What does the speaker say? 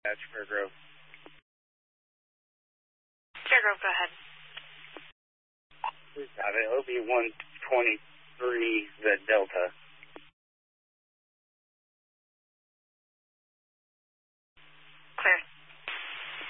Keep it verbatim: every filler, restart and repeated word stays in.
That's Fairgrove. Fairgrove, go ahead. Please have it. O B one twenty-three, the Delta.